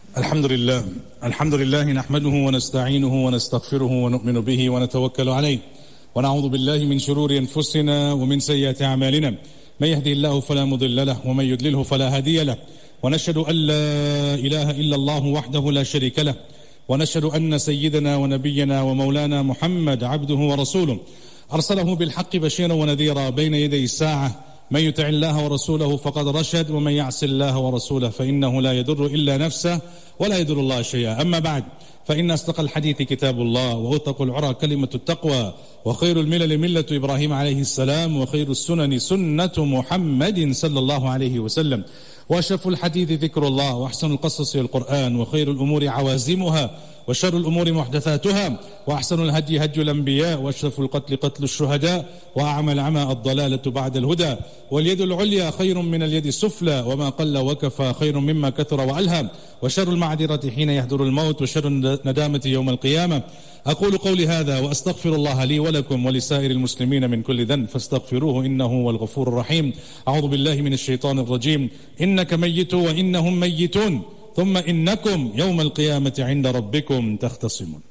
الحمد لله نحمده ونستعينه ونستغفره ونؤمن به ونتوكل عليه، ونعوذ بالله من شرور أنفسنا ومن سيئات أعمالنا. من يهده الله فلا مضل له ومن يضلله فلا هادي له، ونشهد أن لا إله إلا الله وحده لا شريك له، ونشهد أن سيدنا ونبينا ومولانا محمد عبده ورسوله، أرسله بالحق بشيرا ونذيرا بين يدي الساعة. من يطع الله ورسوله فقد رشد، ومن يعص الله ورسوله فإنه لا يضر إلا نفسه ولا يضر الله شيئا. أما بعد، فإن أصدق الحديث كتاب الله، وأوثق العرى كلمة التقوى، وخير الملل ملة إبراهيم عليه السلام، وخير السنن سنة محمد صلى الله عليه وسلم، وأشرف الحديث ذكر الله، وأحسن القصص القرآن، وخير الأمور عوازمها، وشر الأمور محدثاتها، وأحسن الهدي هدي الأنبياء، وأشرف القتل قتل الشهداء، وأعمى العمى الضلالة بعد الهدى. واليد العليا خير من اليد السفلى، وما قل وكفى خير مما كثر وألهم. وشر المعذرة حين يحضر الموت، وشر الندامة يوم القيامة. أقول قولي هذا وأستغفر الله لي ولكم ولسائر المسلمين من كل ذنب، فاستغفروه إنه هو الغفور الرحيم. أعوذ بالله من الشيطان الرجيم. إنك ميت وإنهم ميتون، ثم إنكم يوم القيامة عند ربكم تختصمون.